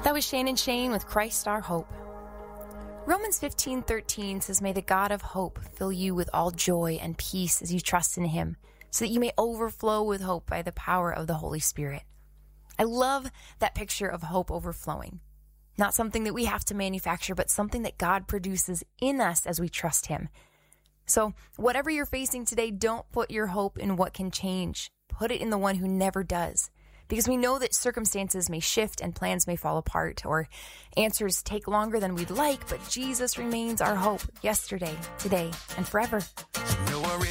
That was Shannon Shane with Christ Our Hope. Romans 15:13 says, "May the God of hope fill you with all joy and peace as you trust in him, so that you may overflow with hope by the power of the Holy Spirit." I love that picture of hope overflowing. Not something that we have to manufacture, but something that God produces in us as we trust him. So whatever you're facing today, don't put your hope in what can change. Put it in the one who never does. Because we know that circumstances may shift and plans may fall apart, or answers take longer than we'd like, but Jesus remains our hope yesterday, today, and forever.